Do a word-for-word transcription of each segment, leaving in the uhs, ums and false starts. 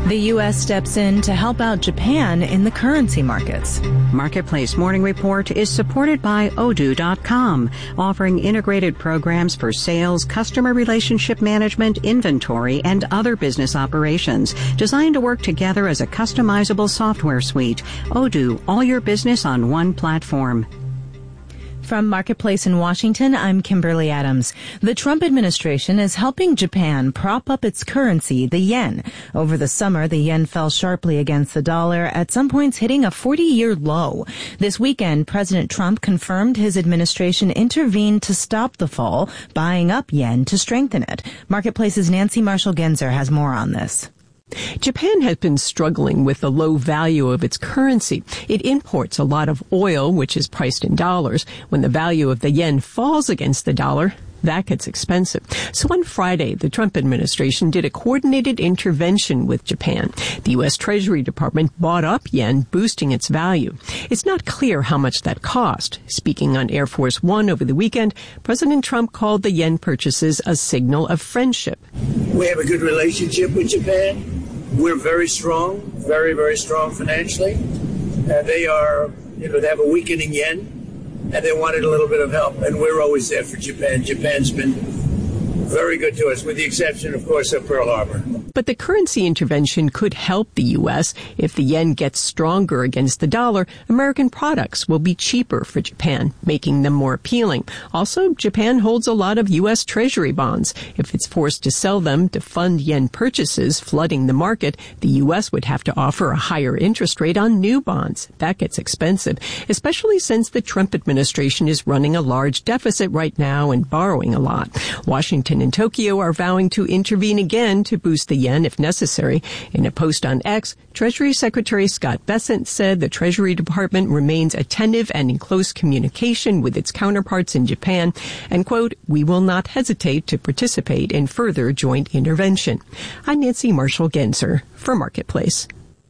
The U S steps in to help out Japan in the currency markets. Marketplace Morning Report is supported by Odoo dot com, offering integrated programs for sales, customer relationship management, inventory, and other business operations, designed to work together as a customizable software suite. Odoo, all your business on one platform. From Marketplace in Washington, I'm Kimberly Adams. The Trump administration is helping Japan prop up its currency, the yen. Over the summer, the yen fell sharply against the dollar, at some points hitting a forty-year low. This weekend, President Trump confirmed his administration intervened to stop the fall, buying up yen to strengthen it. Marketplace's Nancy Marshall-Genzer has more on this. Japan has been struggling with the low value of its currency. It imports a lot of oil, which is priced in dollars. When the value of the yen falls against the dollar, that gets expensive. So on Friday, the Trump administration did a coordinated intervention with Japan. The U S Treasury Department bought up yen, boosting its value. It's not clear how much that cost. Speaking on Air Force One over the weekend, President Trump called the yen purchases a signal of friendship. We have a good relationship with Japan. We're very strong, very, very strong financially. Uh, they are, you know, they have a weakening yen, and they wanted a little bit of help, and we're always there for Japan. Japan's been very good to us, with the exception, of course, of Pearl Harbor. But the currency intervention could help the U S. If the yen gets stronger against the dollar, American products will be cheaper for Japan, making them more appealing. Also, Japan holds a lot of U S Treasury bonds. If it's forced to sell them to fund yen purchases, flooding the market, the U S would have to offer a higher interest rate on new bonds. That gets expensive, especially since the Trump administration is running a large deficit right now and borrowing a lot. Washington and Tokyo are vowing to intervene again to boost the yen if necessary. In a post on X, Treasury Secretary Scott Bessent said the Treasury Department remains attentive and in close communication with its counterparts in Japan, and, quote, we will not hesitate to participate in further joint intervention. I'm Nancy Marshall-Genzer for Marketplace.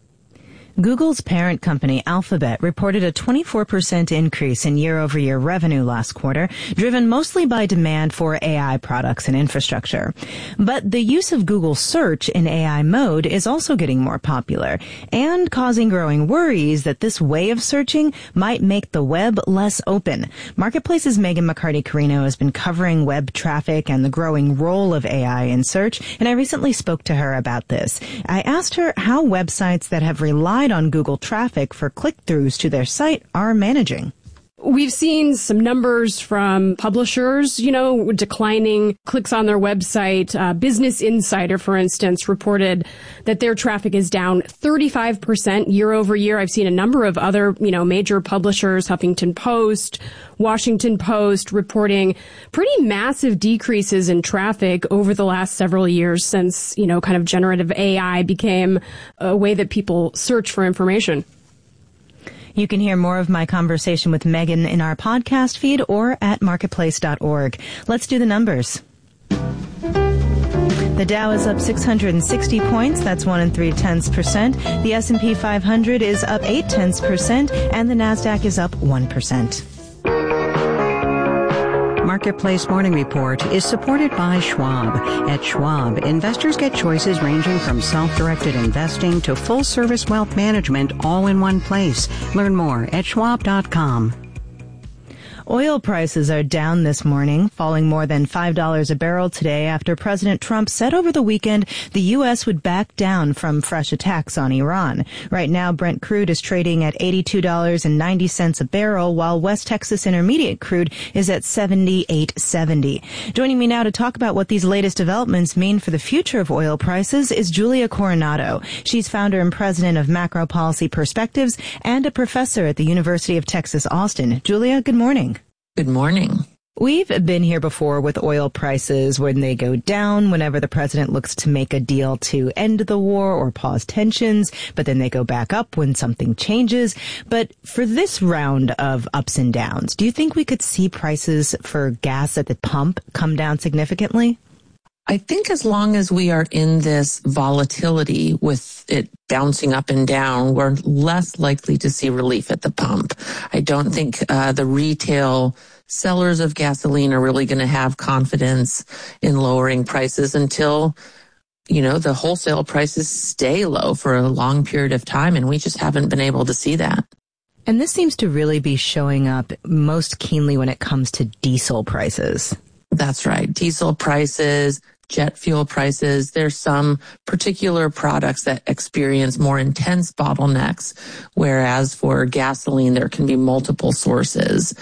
Google's parent company, Alphabet, reported a twenty-four percent increase in year-over-year revenue last quarter, driven mostly by demand for A I products and infrastructure. But the use of Google Search in A I mode is also getting more popular and causing growing worries that this way of searching might make the web less open. Marketplace's Megan McCarty-Carino has been covering web traffic and the growing role of A I in search, and I recently spoke to her about this. I asked her how websites that have relied on Google traffic for click-throughs to their site are managing. We've seen some numbers from publishers, you know, declining clicks on their website. Uh, Business Insider, for instance, reported that their traffic is down thirty-five percent year over year. I've seen a number of other, you know, major publishers, Huffington Post, Washington Post, reporting pretty massive decreases in traffic over the last several years since, you know, kind of generative A I became a way that people search for information. You can hear more of my conversation with Megan in our podcast feed or at marketplace dot org. Let's do the numbers. The Dow is up six hundred sixty points. That's one and three tenths percent. The S and P five hundred is up eight tenths percent, and the Nasdaq is up one percent. Marketplace Morning Report is supported by Schwab. At Schwab, investors get choices ranging from self-directed investing to full-service wealth management all in one place. Learn more at schwab dot com. Oil prices are down this morning, falling more than five dollars a barrel today after President Trump said over the weekend the U S would back down from fresh attacks on Iran. Right now, Brent crude is trading at eighty-two dollars and ninety cents a barrel, while West Texas Intermediate crude is at seventy-eight seventy. Joining me now to talk about what these latest developments mean for the future of oil prices is Julia Coronado. She's founder and president of Macro Policy Perspectives and a professor at the University of Texas, Austin. Julia, good morning. Good morning. We've been here before with oil prices when they go down whenever the president looks to make a deal to end the war or pause tensions, but then they go back up when something changes. But for this round of ups and downs, do you think we could see prices for gas at the pump come down significantly? I think as long as we are in this volatility with it bouncing up and down, we're less likely to see relief at the pump. I don't think uh, the retail sellers of gasoline are really going to have confidence in lowering prices until you know, the wholesale prices stay low for a long period of time, and we just haven't been able to see that. And this seems to really be showing up most keenly when it comes to diesel prices. That's right. Diesel prices, jet fuel prices. There's some particular products that experience more intense bottlenecks, whereas for gasoline, there can be multiple sources.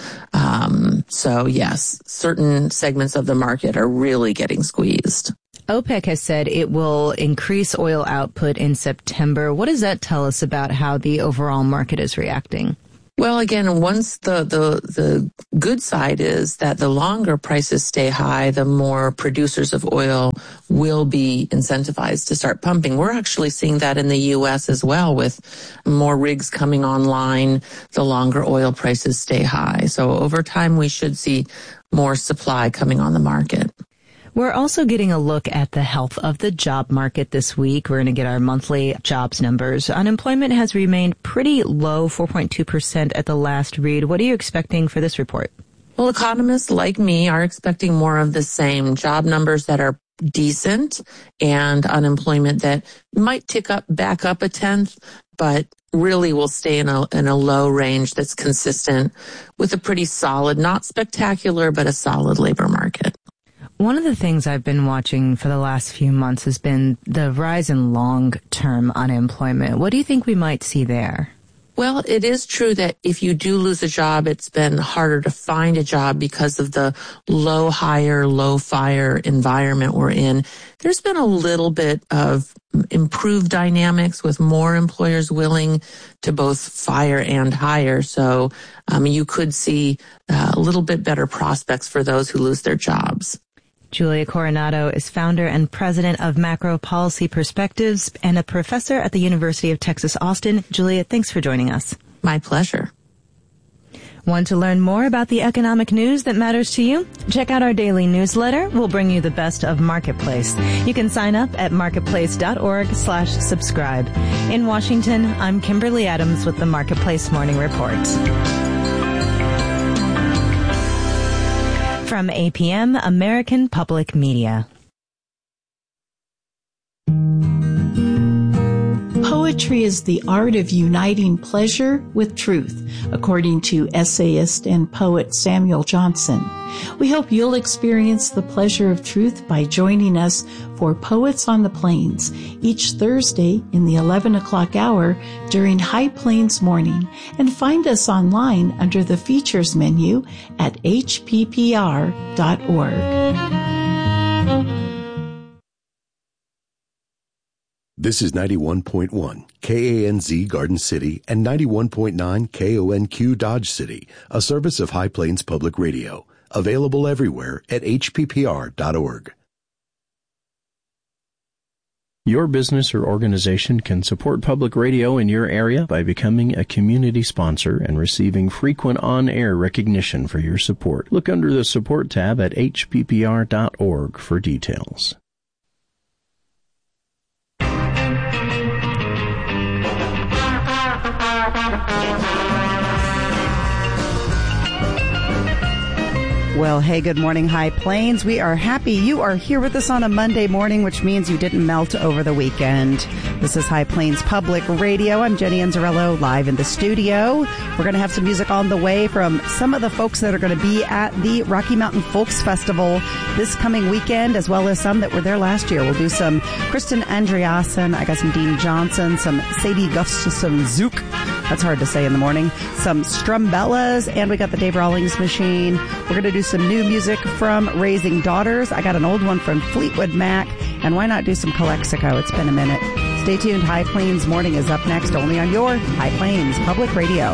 Um, so yes, certain segments of the market are really getting squeezed. OPEC has said it will increase oil output in September. What does that tell us about how the overall market is reacting? Well, again, once the, the, the good side is that the longer prices stay high, the more producers of oil will be incentivized to start pumping. We're actually seeing that in the U S as well, with more rigs coming online, the longer oil prices stay high. So over time, we should see more supply coming on the market. We're also getting a look at the health of the job market this week. We're going to get our monthly jobs numbers. Unemployment has remained pretty low, four point two percent at the last read. What are you expecting for this report? Well, economists like me are expecting more of the same. Job numbers that are decent and unemployment that might tick up back up a tenth, but really will stay in a, in a low range that's consistent with a pretty solid, not spectacular, but a solid labor market. One of the things I've been watching for the last few months has been the rise in long-term unemployment. What do you think we might see there? Well, it is true that if you do lose a job, it's been harder to find a job because of the low hire, low fire environment we're in. There's been a little bit of improved dynamics with more employers willing to both fire and hire. So um, you could see uh, a little bit better prospects for those who lose their jobs. Julia Coronado is founder and president of Macro Policy Perspectives and a professor at the University of Texas, Austin. Julia, thanks for joining us. My pleasure. Want to learn more about the economic news that matters to you? Check out our daily newsletter. We'll bring you the best of Marketplace. You can sign up at marketplace.org slash subscribe. In Washington, I'm Kimberly Adams with the Marketplace Morning Report. From A P M, American Public Media. Poetry is the art of uniting pleasure with truth, according to essayist and poet Samuel Johnson. We hope you'll experience the pleasure of truth by joining us for Poets on the Plains each Thursday in the eleven o'clock hour during High Plains Morning, and find us online under the features menu at h p p r dot org. This is ninety-one point one K A N Z Garden City and ninety-one point nine K O N Q Dodge City, a service of High Plains Public Radio. Available everywhere at h p p r dot org. Your business or organization can support public radio in your area by becoming a community sponsor and receiving frequent on-air recognition for your support. Look under the Support tab at h p p r dot org for details. Well, hey, good morning, High Plains. We are happy you are here with us on a Monday morning, which means you didn't melt over the weekend. This is High Plains Public Radio. I'm Jenny Anzarello, live in the studio. We're going to have some music on the way from some of the folks that are going to be at the Rocky Mountain Folks Festival this coming weekend, as well as some that were there last year. We'll do some Kristen Andreasen, I got some Dean Johnson, some Sadie Gustafson Zook. That's hard to say in the morning. Some Strumbellas, and we got the Dave Rawlings Machine. We're going to do some new music from Raising Daughters. I got an old one from Fleetwood Mac, and why not do some Calexico? It's been a minute. Stay tuned. High Plains Morning is up next, only on your High Plains Public Radio.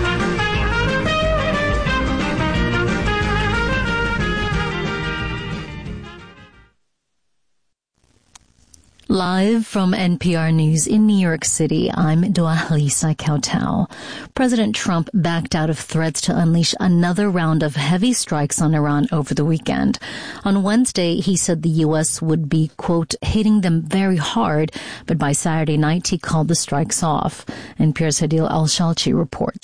Live from N P R News in New York City, I'm Dwalisa Kautal. President Trump backed out of threats to unleash another round of heavy strikes on Iran over the weekend. On Wednesday, he said the U S would be, quote, hitting them very hard, but by Saturday night, he called the strikes off. N P R's Hadil Al-Shalchi reports.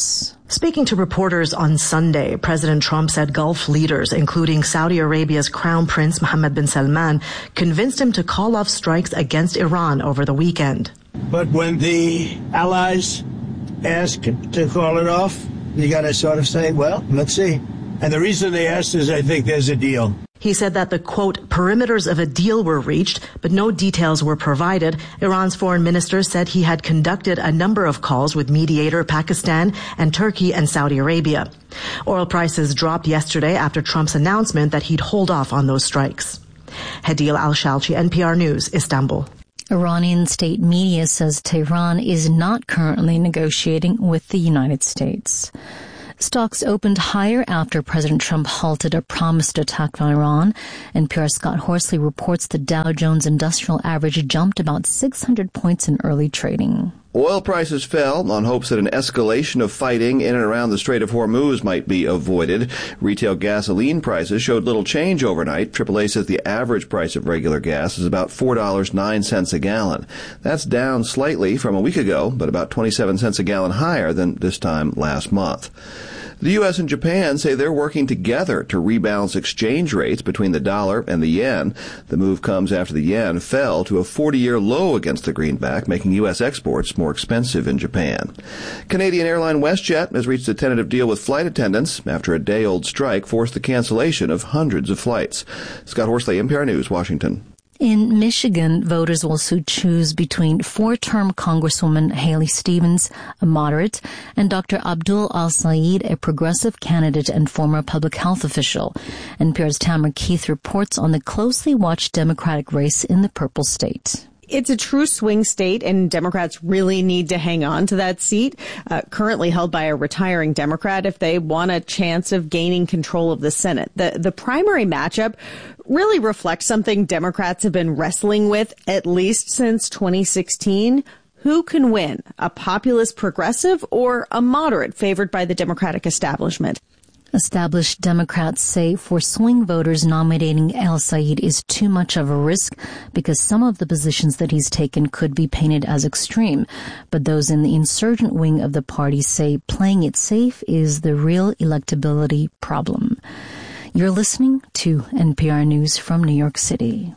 Speaking to reporters on Sunday, President Trump said Gulf leaders, including Saudi Arabia's Crown Prince Mohammed bin Salman, convinced him to call off strikes against Iran over the weekend. But when the allies ask to call it off, you got to sort of say, well, let's see. And the reason they asked is I think there's a deal. He said that the, quote, perimeters of a deal were reached, but no details were provided. Iran's foreign minister said he had conducted a number of calls with mediator Pakistan and Turkey and Saudi Arabia. Oil prices dropped yesterday after Trump's announcement that he'd hold off on those strikes. Hadil Al-Shalchi, N P R News, Istanbul. Iranian state media says Tehran is not currently negotiating with the United States. Stocks opened higher after President Trump halted a promised attack on Iran. N P R's Scott Horsley reports the Dow Jones Industrial Average jumped about six hundred points in early trading. Oil prices fell on hopes that an escalation of fighting in and around the Strait of Hormuz might be avoided. Retail gasoline prices showed little change overnight. triple A says the average price of regular gas is about four dollars and nine cents a gallon. That's down slightly from a week ago, but about twenty-seven cents a gallon higher than this time last month. The U S and Japan say they're working together to rebalance exchange rates between the dollar and the yen. The move comes after the yen fell to a forty-year low against the greenback, making U S exports more expensive in Japan. Canadian airline WestJet has reached a tentative deal with flight attendants after a day-old strike forced the cancellation of hundreds of flights. Scott Horsley, N P R News, Washington. In Michigan, voters will soon choose between four-term Congresswoman Haley Stevens, a moderate, and Doctor Abdul Al-Sayed, a progressive candidate and former public health official. N P R's Tamara Keith reports on the closely watched Democratic race in the Purple State. It's a true swing state, and Democrats really need to hang on to that seat, uh, currently held by a retiring Democrat, if they want a chance of gaining control of the Senate. The, the primary matchup really reflects something Democrats have been wrestling with at least since twenty sixteen. Who can win, a populist progressive or a moderate favored by the Democratic establishment? Established Democrats say for swing voters, nominating Al-Sayed is too much of a risk because some of the positions that he's taken could be painted as extreme. But those in the insurgent wing of the party say playing it safe is the real electability problem. You're listening to N P R News from New York City.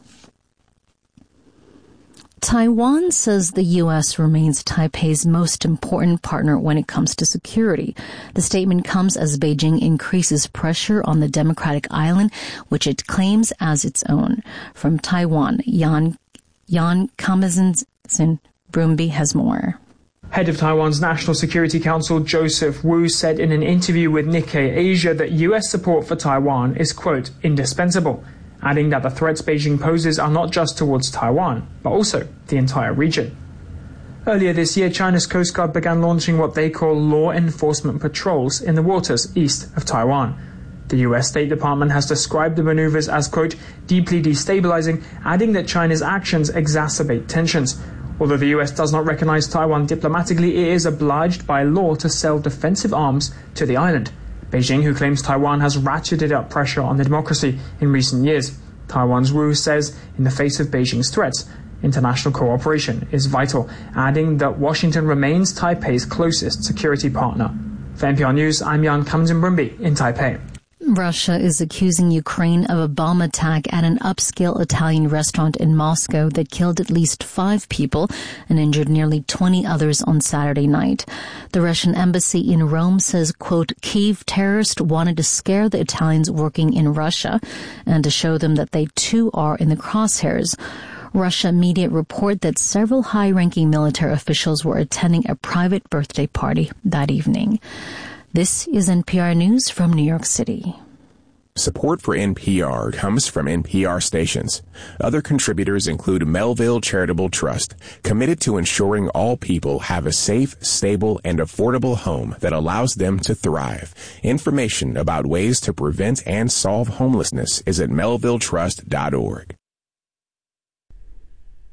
Taiwan says the U S remains Taipei's most important partner when it comes to security. The statement comes as Beijing increases pressure on the democratic island, which it claims as its own. From Taiwan, Jan, Jan Kamazin Brumby has more. Head of Taiwan's National Security Council, Joseph Wu, said in an interview with Nikkei Asia that U S support for Taiwan is, quote, indispensable, adding that the threats Beijing poses are not just towards Taiwan, but also the entire region. Earlier this year, China's Coast Guard began launching what they call law enforcement patrols in the waters east of Taiwan. The U S State Department has described the maneuvers as, quote, deeply destabilizing, adding that China's actions exacerbate tensions. Although the U S does not recognize Taiwan diplomatically, it is obliged by law to sell defensive arms to the island. Beijing, who claims Taiwan has ratcheted up pressure on the democracy in recent years. Taiwan's Wu says, in the face of Beijing's threats, international cooperation is vital, adding that Washington remains Taipei's closest security partner. For N P R News, I'm Jan Kamzin-Brumby in Taipei. Russia is accusing Ukraine of a bomb attack at an upscale Italian restaurant in Moscow that killed at least five people and injured nearly twenty others on Saturday night. The Russian embassy in Rome says, quote, Kyiv terrorists wanted to scare the Italians working in Russia and to show them that they too are in the crosshairs. Russia media report that several high-ranking military officials were attending a private birthday party that evening. This is N P R News from New York City. Support for N P R comes from N P R stations. Other contributors include Melville Charitable Trust, committed to ensuring all people have a safe, stable, and affordable home that allows them to thrive. Information about ways to prevent and solve homelessness is at melville trust dot org.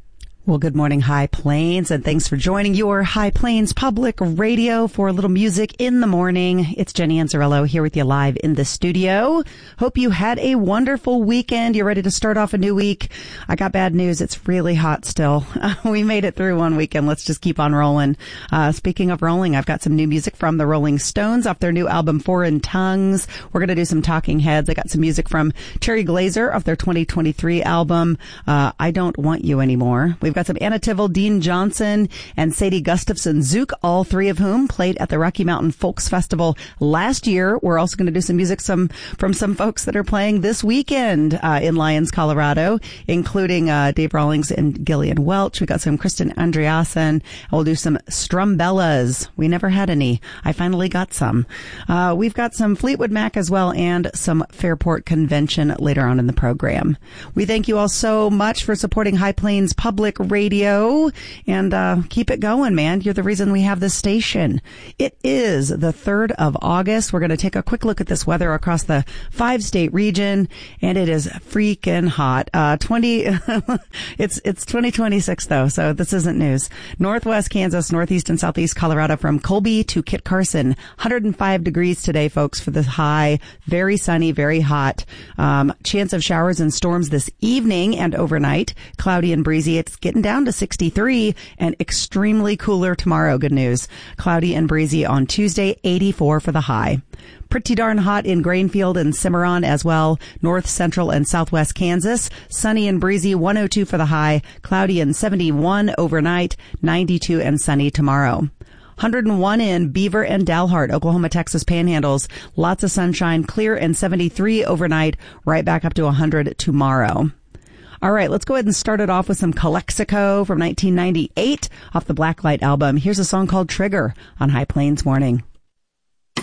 Well, good morning, High Plains, and thanks for joining your High Plains Public Radio for a little music in the morning. It's Jenny Anzarello here with you live in the studio. Hope you had a wonderful weekend. You're ready to start off a new week. I got bad news. It's really hot still. Uh, we made it through one weekend. Let's just keep on rolling. Uh, speaking of rolling, I've got some new music from the Rolling Stones off their new album, Foreign Tongues. We're going to do some Talking Heads. I got some music from Terry Glazer off their twenty twenty-three album, uh, I Don't Want You Anymore. We've got some Anna Tivel, Dean Johnson, and Sadie Gustafson Zook, all three of whom played at the Rocky Mountain Folks Festival last year. We're also going to do some music some from some folks that are playing this weekend uh, in Lyons, Colorado, including uh, Dave Rawlings and Gillian Welch. We got some Kristen Andreasen. We'll do some Strumbellas. We never had any. I finally got some. Uh, we've got some Fleetwood Mac as well, and some Fairport Convention later on in the program. We thank you all so much for supporting High Plains Public Radio. And uh keep it going, man. You're the reason we have this station. It is the third of August. We're going to take a quick look at this weather across the five-state region, and it is freaking hot. Uh twenty it's it's twenty twenty-six though, so this isn't news. Northwest Kansas, northeast and southeast Colorado, from Colby to Kit Carson, one hundred five degrees today, folks, for the high. Very sunny, very hot. Um chance of showers and storms this evening and overnight. Cloudy and breezy. It's getting down to sixty-three, and extremely cooler tomorrow. Good news. Cloudy and breezy on Tuesday, eighty-four for the high. Pretty darn hot in Grainfield and Cimarron as well. North, central, and southwest Kansas. Sunny and breezy, one oh two for the high. Cloudy and seventy-one overnight. ninety-two and sunny tomorrow. one hundred one in Beaver and Dalhart, Oklahoma, Texas panhandles. Lots of sunshine, clear, and seventy-three overnight. Right back up to one hundred tomorrow. All right, let's go ahead and start it off with some Calexico from nineteen ninety-eight off the Blacklight album. Here's a song called Trigger on High Plains Morning.